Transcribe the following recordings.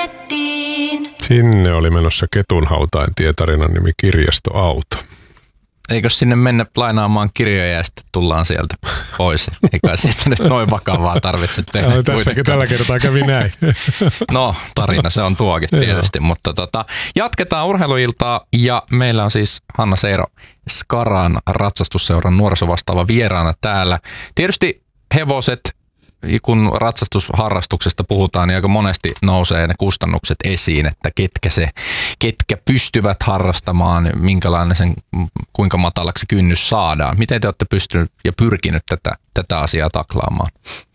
Nettiin. Sinne oli menossa Ketunhautain tietarinan nimi Kirjastoauto. Eikö sinne mennä lainaamaan kirjoja ja sitten tullaan sieltä pois? Eikä siitä nyt noin vakavaa tarvitse tehdä. No, tässäkin tällä kertaa kävi näin. No, tarina se on tuokin tietysti, mutta jatketaan urheiluiltaa ja meillä on siis Hanna Seiro Skaran ratsastusseuran nuorisovastaava vieraana täällä. Tietysti hevoset, kun ratsastusharrastuksesta puhutaan, niin aika monesti nousee ne kustannukset esiin, että ketkä pystyvät harrastamaan, kuinka matalaksi kynnys saadaan. Miten te olette pystynyt ja pyrkinyt tätä asiaa taklaamaan?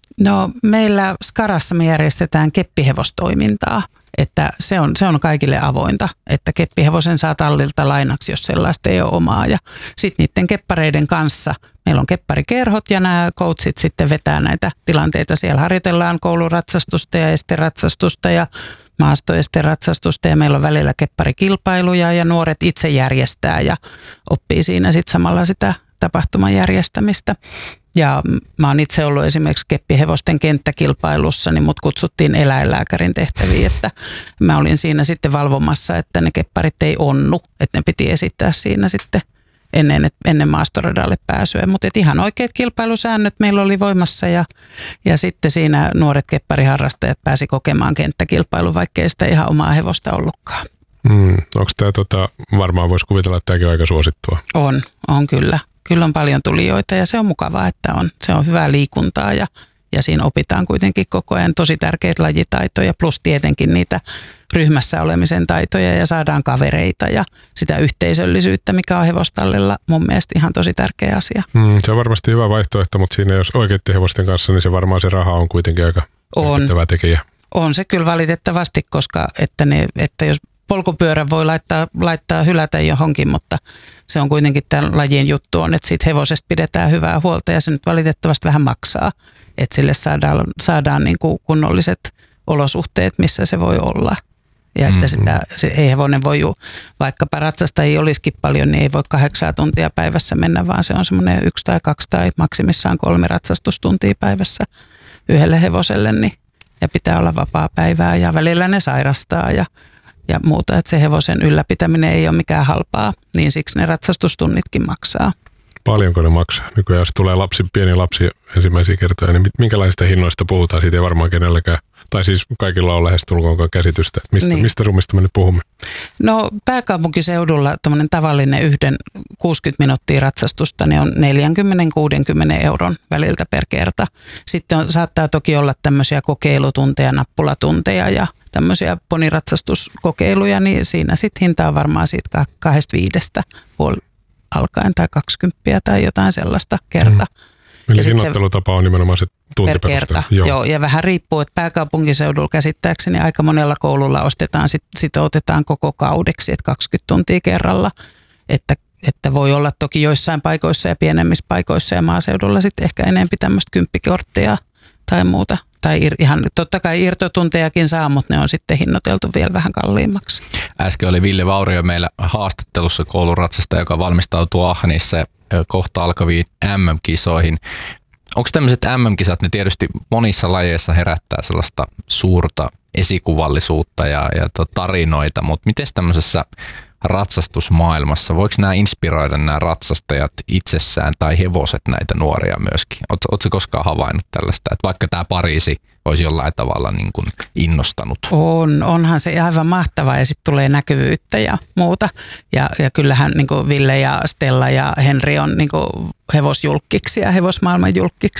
No meillä Skarassa me järjestetään keppihevostoimintaa, että se on kaikille avointa, että keppihevosen saa tallilta lainaksi, jos sellaista ei ole omaa. Ja sitten niiden keppareiden kanssa meillä on kepparikerhot ja nämä coachit sitten vetää näitä tilanteita. Siellä harjoitellaan kouluratsastusta ja esteratsastusta ja maastoesteratsastusta ja meillä on välillä kepparikilpailuja ja nuoret itse järjestää ja oppii siinä sitten samalla sitä tapahtuman järjestämistä. Ja mä oon itse ollut esimerkiksi keppihevosten kenttäkilpailussa, niin mut kutsuttiin eläinlääkärin tehtäviin, että mä olin siinä sitten valvomassa, että ne kepparit ei onnu, että ne piti esittää siinä sitten ennen maastoradalle pääsyä. Mutta ihan oikeat kilpailusäännöt meillä oli voimassa ja sitten siinä nuoret keppariharrastajat pääsi kokemaan kenttäkilpailu, vaikkei sitä ihan omaa hevosta ollutkaan. Onko tämä varmaan voisi kuvitella, että tämäkin on aika suosittua? On kyllä. Kyllä on paljon tulijoita ja se on mukavaa, että se on hyvää liikuntaa ja siinä opitaan kuitenkin koko ajan tosi tärkeitä lajitaitoja plus tietenkin niitä ryhmässä olemisen taitoja ja saadaan kavereita ja sitä yhteisöllisyyttä, mikä on hevostallilla mun mielestä ihan tosi tärkeä asia. Se on varmasti hyvä vaihtoehto, mutta siinä jos oikeiden hevosten kanssa, niin se varmaan se raha on kuitenkin aika merkittävä tekijä. On se kyllä valitettavasti, koska että jos polkupyörän voi laittaa hylätä johonkin, mutta se on kuitenkin tämän lajin juttu on, että siitä hevosesta pidetään hyvää huolta ja se nyt valitettavasti vähän maksaa, että sille saadaan niin kuin kunnolliset olosuhteet, missä se voi olla. Ja että ei hevonen voi vaikkapa ratsasta ei olisikin paljon, niin ei voi 8 tuntia päivässä mennä, vaan se on semmoinen 1 tai 2 tai maksimissaan 3 ratsastustuntia päivässä yhdelle hevoselle, niin, ja pitää olla vapaa päivää ja välillä ne sairastaa ja muuta, että se hevosen ylläpitäminen ei ole mikään halpaa, niin siksi ne ratsastustunnitkin maksaa. Paljonko ne maksaa? Nykyään jos tulee pieni lapsi ensimmäisiä kertoja, niin minkälaisista hinnoista puhutaan? Siitä ei varmaan kenelläkään, tai siis kaikilla on lähestulkoonkaan käsitystä. Mistä summista me nyt puhumme? No pääkaupunkiseudulla tämmöinen tavallinen 60 minuuttia ratsastusta niin on 40-60 euron väliltä per kerta. Sitten saattaa toki olla tämmöisiä kokeilutunteja, nappulatunteja ja tämmöisiä poniratsastuskokeiluja, niin siinä sitten hinta on varmaan siitä 25 alkaen tai 20 tai jotain sellaista kerta. Eli hinnoittelutapa on nimenomaan se tuntiperuste. Joo, ja vähän riippuu, että pääkaupunkiseudulla käsittääkseni aika monella koululla sitoutetaan koko kaudeksi, että 20 tuntia kerralla, että voi olla toki joissain paikoissa ja pienemmissä paikoissa ja maaseudulla sitten ehkä enemmän tämmöistä 10-korttia tai muuta. Tai ihan totta kai irtotuntejakin saa, mutta ne on sitten hinnoiteltu vielä vähän kalliimmaksi. Äsken oli Ville Vaurio meillä haastattelussa kouluratsasta, joka valmistautuu Ahnissa kohta alkaviin MM-kisoihin. Onko tämmöiset MM-kisat, ne tietysti monissa lajeissa herättää sellaista suurta esikuvallisuutta ja tarinoita, mutta miten tämmöisessä ratsastusmaailmassa, voiko nämä inspiroida nämä ratsastajat itsessään tai hevoset näitä nuoria myöskin? Oletko koskaan havainnut tällaista, että vaikka tämä Pariisi olisi jollain tavalla niin kuin innostanut? Onhan se aivan mahtavaa ja sitten tulee näkyvyyttä ja muuta. Ja kyllähän niin kuin Ville ja Stella ja Henri on niin kuin hevosjulkkiksi ja hevosmaailman julkkiksi.